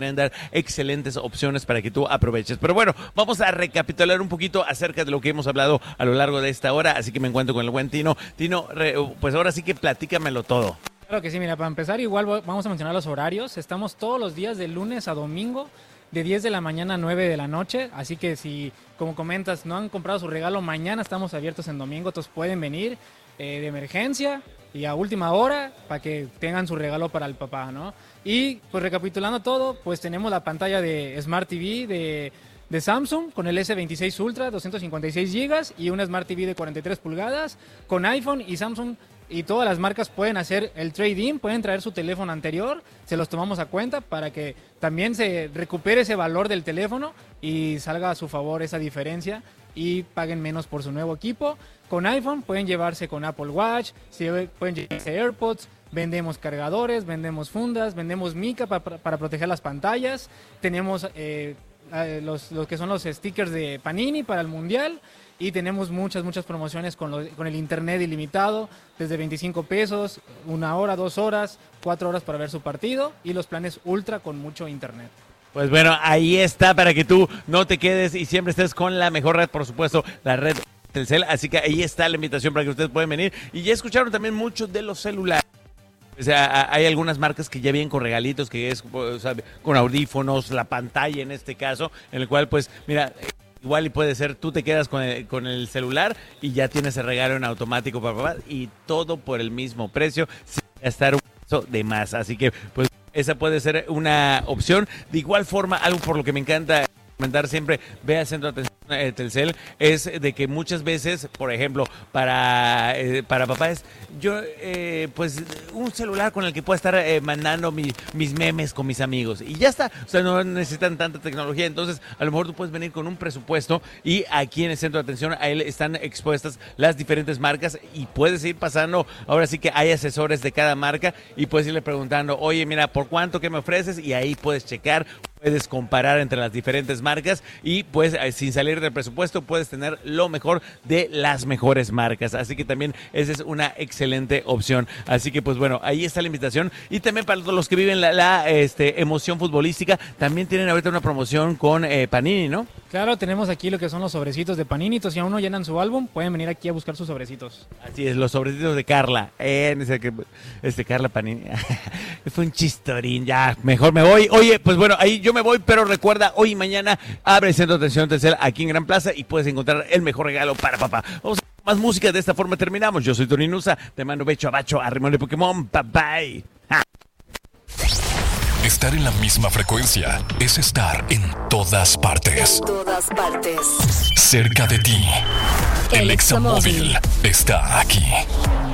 pueden dar excelentes opciones para que tú aproveches. Pero bueno, vamos a recapitular un poquito acerca de lo que hemos hablado a lo largo de esta hora, así que me encuentro con el buen Tino. Tino, pues ahora sí que platícamelo todo. Claro que sí, mira, para empezar igual vamos a mencionar los horarios. Estamos todos los días de lunes a domingo, de 10 de la mañana a 9 de la noche, así que si, como comentas, no han comprado su regalo, mañana estamos abiertos en domingo, entonces pueden venir de emergencia y a última hora para que tengan su regalo para el papá, ¿no? Y pues recapitulando todo, pues tenemos la pantalla de Smart TV de Samsung con el S26 Ultra, 256 GB y una Smart TV de 43 pulgadas con iPhone y Samsung. Y todas las marcas pueden hacer el trade-in, pueden traer su teléfono anterior, se los tomamos a cuenta para que también se recupere ese valor del teléfono y salga a su favor esa diferencia y paguen menos por su nuevo equipo. Con iPhone pueden llevarse con Apple Watch, pueden llevarse AirPods, vendemos cargadores, vendemos fundas, vendemos mica para proteger las pantallas, tenemos los que son los stickers de Panini para el Mundial. Y tenemos muchas promociones con el internet ilimitado, desde 25 pesos, 1 hora, 2 horas, 4 horas para ver su partido y los planes ultra con mucho internet. Pues bueno, ahí está para que tú no te quedes y siempre estés con la mejor red, por supuesto, la red Telcel. Así que ahí está la invitación para que ustedes puedan venir. Y ya escucharon también mucho de los celulares. O sea, hay algunas marcas que ya vienen con regalitos, que es, o sea, con audífonos, la pantalla en este caso, en el cual pues, mira... Igual y puede ser, tú te quedas con el celular y ya tienes el regalo en automático para papá y todo por el mismo precio sin gastar un peso de más. Así que pues esa puede ser una opción. De igual forma, algo por lo que me encanta comentar siempre, vea Centro de Atención Telcel, es de que muchas veces, por ejemplo, para papás, yo pues un celular con el que pueda estar mandando mis memes con mis amigos y ya está, o sea, no necesitan tanta tecnología, entonces a lo mejor tú puedes venir con un presupuesto y aquí en el Centro de Atención a él están expuestas las diferentes marcas y puedes ir pasando, ahora sí que hay asesores de cada marca y puedes irle preguntando, oye, mira, ¿por cuánto que me ofreces? Y ahí puedes checar, puedes comparar entre las diferentes marcas y pues sin salir del presupuesto puedes tener lo mejor de las mejores marcas. Así que también esa es una excelente opción. Así que pues bueno, ahí está la invitación. Y también para todos los que viven la emoción futbolística, también tienen ahorita una promoción con Panini, ¿no? Claro, tenemos aquí lo que son los sobrecitos de Panini. Entonces, si aún no llenan su álbum, pueden venir aquí a buscar sus sobrecitos. Así es, los sobrecitos de Carla. Carla Panini. Fue un chistorín, ya, mejor me voy. Oye, pues bueno, ahí yo me voy, pero recuerda, hoy y mañana abre el Centro de Atención Telcel aquí en Gran Plaza y puedes encontrar el mejor regalo para papá. Vamos a más música, de esta forma terminamos. Yo soy Tony Nusa, te mando becho a bacho a Rimón de Pokémon. Bye bye. Estar en la misma frecuencia es estar en todas partes. En todas partes. Cerca de ti. El Examóvil está aquí.